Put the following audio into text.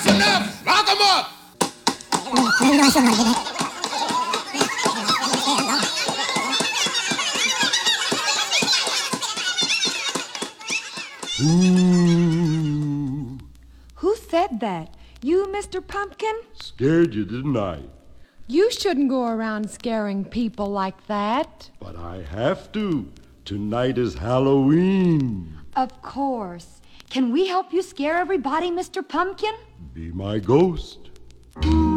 Enough's enough! Lock 'em up! Ooh. Who said that? You, Mr. Pumpkin? Scared you, didn't I? You shouldn't go around scaring people like that. But I have to. Tonight is Halloween. Of course. Can we help you scare everybody, Mr. Pumpkin? Be my ghost.